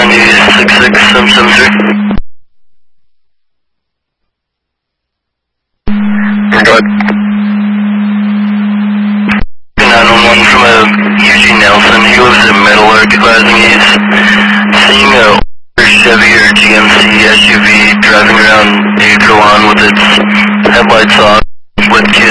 96773. Good. 911 from Eugene Nelson. He lives in Middle Arc, advising he's seeing a Chevy or GMC SUV driving around Acre Lawn with its headlights off with kids